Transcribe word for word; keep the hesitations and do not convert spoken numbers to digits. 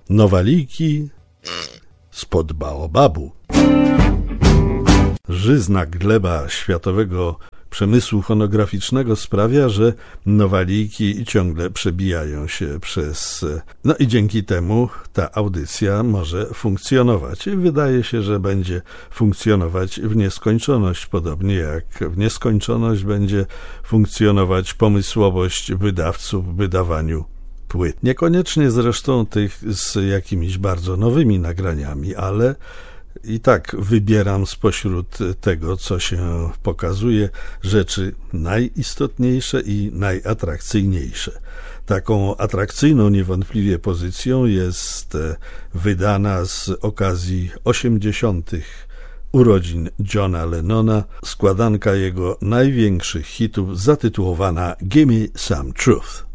Nowaliki spod baobabu. Żyzna gleba światowego przemysłu fonograficznego sprawia, że nowaliki ciągle przebijają się przez... No i dzięki temu ta audycja może funkcjonować. I wydaje się, że będzie funkcjonować w nieskończoność, podobnie jak w nieskończoność będzie funkcjonować pomysłowość wydawców w wydawaniu płyt. Niekoniecznie zresztą tych z jakimiś bardzo nowymi nagraniami, ale i tak wybieram spośród tego, co się pokazuje, rzeczy najistotniejsze i najatrakcyjniejsze. Taką atrakcyjną niewątpliwie pozycją jest wydana z okazji osiemdziesiątych urodzin Johna Lennona składanka jego największych hitów zatytułowana Gimme Some Truth.